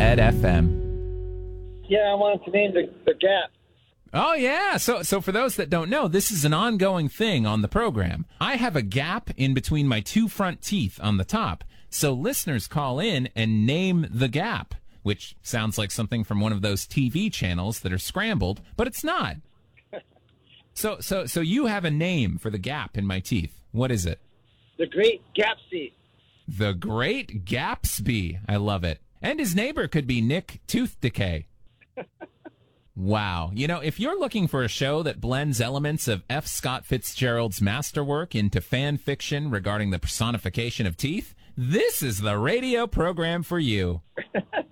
Ed FM. Yeah, I wanted to name the gap. Oh, yeah. So for those that don't know, this is an ongoing thing on the program. I have a gap in between my two front teeth on the top. So listeners call in and name the gap, which sounds like something from one of those TV channels that are scrambled, but it's not. So you have a name for the gap in my teeth. What is it? The Great Gatsby. The Great Gatsby. I love it. And his neighbor could be Nick Tooth Decay. Wow. You know, if you're looking for a show that blends elements of F. Scott Fitzgerald's masterwork into fan fiction regarding the personification of teeth, this is the radio program for you.